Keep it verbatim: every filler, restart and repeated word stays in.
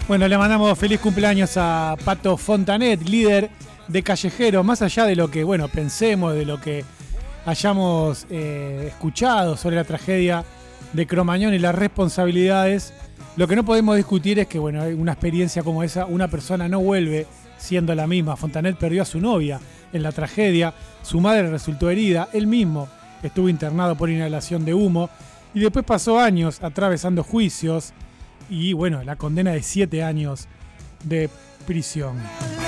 Bueno, le mandamos feliz cumpleaños a Pato Fontanet, líder de Callejeros. Más allá de lo que, bueno, pensemos, de lo que hayamos eh, escuchado sobre la tragedia de Cromañón y las responsabilidades, lo que no podemos discutir es que, bueno, una experiencia como esa, una persona no vuelve siendo la misma. Fontanet perdió a su novia en la tragedia, su madre resultó herida, él mismo estuvo internado por inhalación de humo y después pasó años atravesando juicios y, bueno, la condena de siete años de prisión.